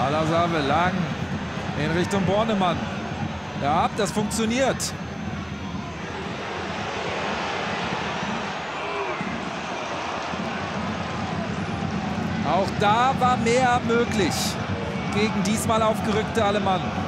Alasave lang in Richtung Bornemann. Ja, das funktioniert. Auch da war mehr möglich gegen diesmal aufgerückte Alemannen.